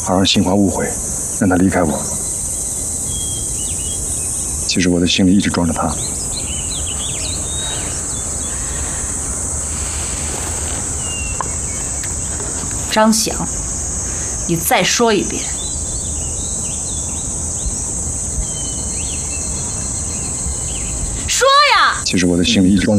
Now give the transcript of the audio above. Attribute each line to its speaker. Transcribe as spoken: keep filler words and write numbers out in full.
Speaker 1: 好让新华误会，让他离开我。其实我的心里一直装着他。
Speaker 2: 张翔，你再说一遍。说呀！
Speaker 1: 其实我的心里一直装着。